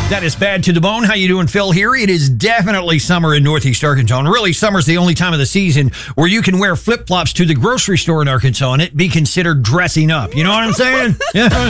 That is Bad to the Bone. How you doing, Phil here? It is definitely summer in Northeast Arkansas. And really, summer's the only time of the season where you can wear flip-flops to the grocery store in Arkansas and it be considered dressing up. You know what I'm saying? Yeah.